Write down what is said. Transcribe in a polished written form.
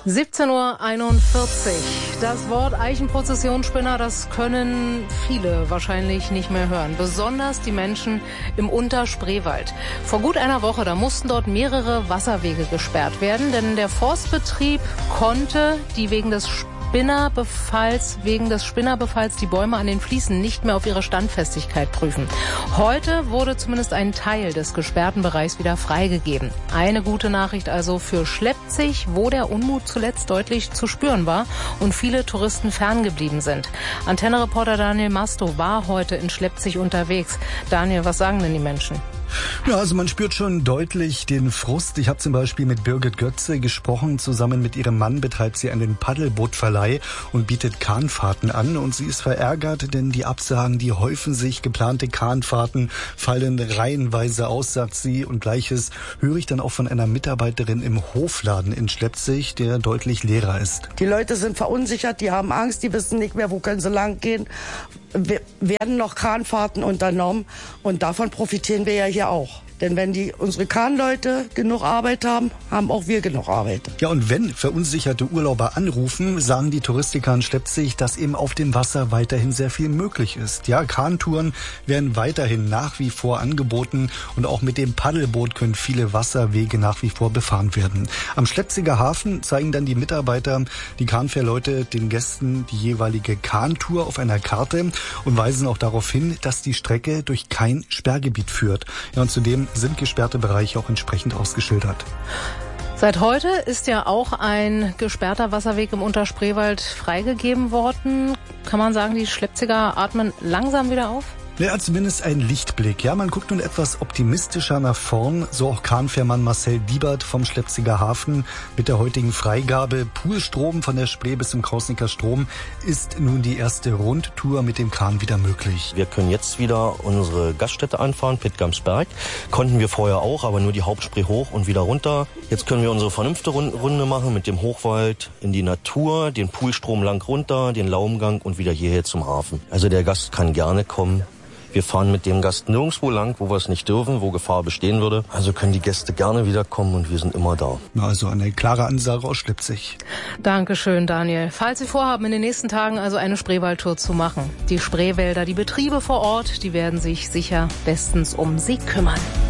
17:41 Uhr. Das Wort Eichenprozessionsspinner, das können viele wahrscheinlich nicht mehr hören. Besonders die Menschen im Unterspreewald. Vor gut einer Woche, da mussten dort mehrere Wasserwege gesperrt werden, denn der Forstbetrieb konnte die wegen des Spinnerbefalls die Bäume an den Fliesen nicht mehr auf ihre Standfestigkeit prüfen. Heute wurde zumindest ein Teil des gesperrten Bereichs wieder freigegeben. Eine gute Nachricht also für Schlepzig, wo der Unmut zuletzt deutlich zu spüren war und viele Touristen ferngeblieben sind. Antenne-Reporter Daniel Masto war heute in Schlepzig unterwegs. Daniel, was sagen denn die Menschen? Ja, also man spürt schon deutlich den Frust. Ich habe zum Beispiel mit Birgit Götze gesprochen. Zusammen mit ihrem Mann betreibt sie einen Paddelbootverleih und bietet Kahnfahrten an. Und sie ist verärgert, denn die Absagen, die häufen sich. Geplante Kahnfahrten fallen reihenweise aus, sagt sie. Und Gleiches höre ich dann auch von einer Mitarbeiterin im Hofladen in Schlepzig, der deutlich leerer ist. Die Leute sind verunsichert, die haben Angst, die wissen nicht mehr, wo können sie lang gehen. Werden noch Kahnfahrten unternommen und davon profitieren wir ja hier auch. Denn wenn unsere Kahnleute genug Arbeit haben, haben auch wir genug Arbeit. Ja, und wenn verunsicherte Urlauber anrufen, sagen die Touristiker in Schlepzig, dass eben auf dem Wasser weiterhin sehr viel möglich ist. Ja, Kahntouren werden weiterhin nach wie vor angeboten und auch mit dem Paddelboot können viele Wasserwege nach wie vor befahren werden. Am Schlepziger Hafen zeigen dann die Mitarbeiter, die Kahnfährleute, den Gästen die jeweilige Kahntour auf einer Karte und weisen auch darauf hin, dass die Strecke durch kein Sperrgebiet führt. Ja, und zudem sind gesperrte Bereiche auch entsprechend ausgeschildert. Seit heute ist ja auch ein gesperrter Wasserweg im Unterspreewald freigegeben worden. Kann man sagen, die Schlepziger atmen langsam wieder auf? Ja, zumindest ein Lichtblick. Ja, man guckt nun etwas optimistischer nach vorn. So auch Kahnfährmann Marcel Diebert vom Schlepziger Hafen. Mit der heutigen Freigabe Poolstrom von der Spree bis zum Krausnicker Strom ist nun die erste Rundtour mit dem Kahn wieder möglich. Wir können jetzt wieder unsere Gaststätte anfahren, Pittgamsberg. Konnten wir vorher auch, aber nur die Hauptspree hoch und wieder runter. Jetzt können wir unsere vernünftige Runde machen mit dem Hochwald in die Natur, den Poolstrom lang runter, den Laumgang und wieder hierher zum Hafen. Also der Gast kann gerne kommen. Wir fahren mit dem Gast nirgendwo lang, wo wir es nicht dürfen, wo Gefahr bestehen würde. Also können die Gäste gerne wiederkommen und wir sind immer da. Also eine klare Ansage aus Schlepzig. Dankeschön, Daniel. Falls Sie vorhaben, in den nächsten Tagen also eine Spreewaldtour zu machen, die Spreewälder, die Betriebe vor Ort, die werden sich sicher bestens um Sie kümmern.